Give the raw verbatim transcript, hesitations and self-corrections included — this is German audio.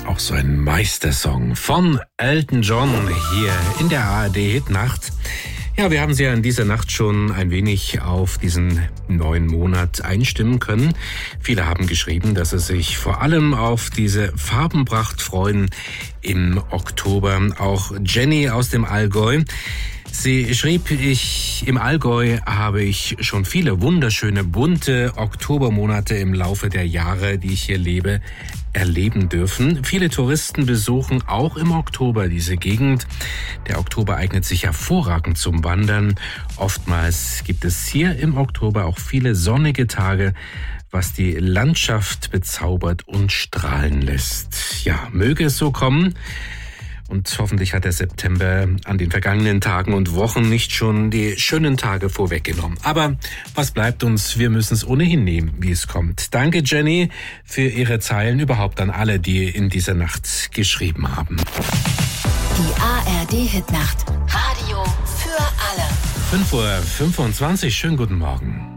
Auch so ein Meistersong von Elton John hier in der A R D-Hitnacht. Ja, wir haben Sie ja in dieser Nacht schon ein wenig auf diesen neuen Monat einstimmen können. Viele haben geschrieben, dass sie sich vor allem auf diese Farbenpracht freuen im Oktober. Auch Jenny aus dem Allgäu. Sie schrieb, ich im Allgäu habe ich schon viele wunderschöne, bunte Oktobermonate im Laufe der Jahre, die ich hier lebe, erleben dürfen. Viele Touristen besuchen auch im Oktober diese Gegend. Der Oktober eignet sich hervorragend zum Wandern. Oftmals gibt es hier im Oktober auch viele sonnige Tage, was die Landschaft bezaubert und strahlen lässt. Ja, möge es so kommen. Und hoffentlich hat der September an den vergangenen Tagen und Wochen nicht schon die schönen Tage vorweggenommen. Aber was bleibt uns? Wir müssen es ohnehin nehmen, wie es kommt. Danke, Jenny, für Ihre Zeilen. Überhaupt an alle, die in dieser Nacht geschrieben haben. Die A R D-Hitnacht. Radio für alle. fünf Uhr fünfundzwanzig. Schönen guten Morgen.